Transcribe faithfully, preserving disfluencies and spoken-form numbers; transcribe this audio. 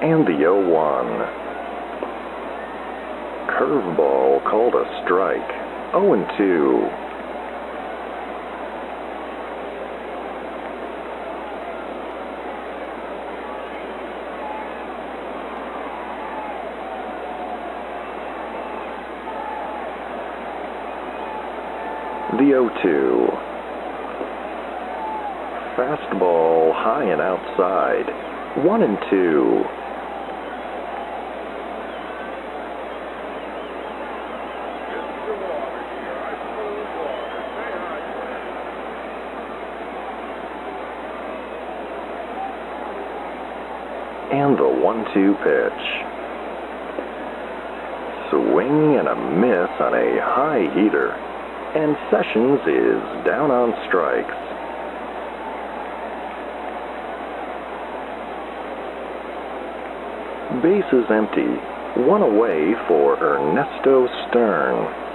And the oh one. Curveball called a strike. oh and two. The oh two. Fastball high and outside. one and two. And the one two pitch. Swing and a miss on a high heater. And Sessions is down on strikes. Bases empty. One away for Ernesto Stern.